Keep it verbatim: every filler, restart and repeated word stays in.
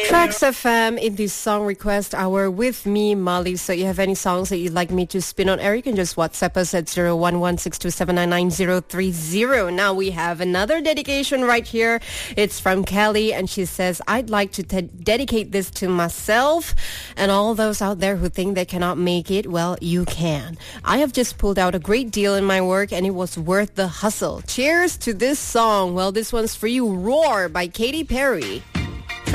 Tracks F M in the song request hour with me, Molly. So you have any songs that you'd like me to spin on air, you can just WhatsApp us at zero one one six two seven nine nine zero three zero. Now we have another dedication right here. It's from Kelly, and she says, I'd like to te- dedicate this to myself and all those out there who think they cannot make it. Well, you can. I have just pulled out a great deal in my work, and it was worth the hustle. Cheers to this song. Well, this one's for you. Roar by Katy Perry.